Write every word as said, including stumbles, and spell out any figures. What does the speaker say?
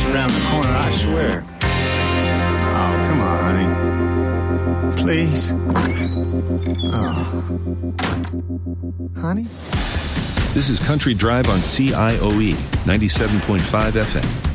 around the corner, I swear. Oh, come on, honey. Please. Oh. Honey? This is Country Drive on C I O E, ninety-seven point five F M.